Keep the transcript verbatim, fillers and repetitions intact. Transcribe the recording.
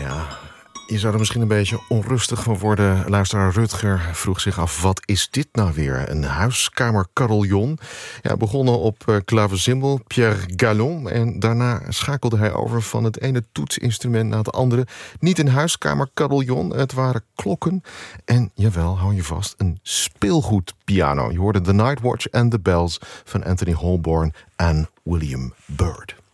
Ja, je zou er misschien een beetje onrustig van worden. Luisteraar Rutger vroeg zich af, wat is dit nou weer? Een huiskamercarillon. Ja, begonnen op uh, klavecimbal, Pierre Gallon. En daarna schakelde hij over van het ene toetsinstrument naar het andere. Niet een huiskamercarillon, het waren klokken. En jawel, hou je vast, een speelgoedpiano. Je hoorde The Night Watch and the Bells van Anthony Holborn en William Byrd.